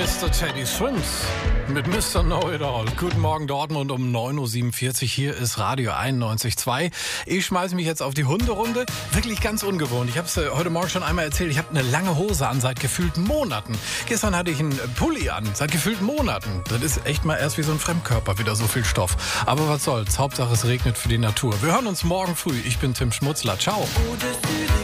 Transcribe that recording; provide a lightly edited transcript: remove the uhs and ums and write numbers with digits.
Mr. Teddy Swims mit Mr. Know-It-All. Guten Morgen Dortmund um 9.47 Uhr. Hier ist Radio 91.2. Ich schmeiße mich jetzt auf die Hunderunde. Wirklich ganz ungewohnt. Ich habe es heute Morgen schon einmal erzählt. Ich habe eine lange Hose an seit gefühlten Monaten. Gestern hatte ich einen Pulli an seit gefühlten Monaten. Das ist echt mal erst wie so ein Fremdkörper, wieder so viel Stoff. Aber was soll's. Hauptsache es regnet für die Natur. Wir hören uns morgen früh. Ich bin Tim Schmutzler. Ciao.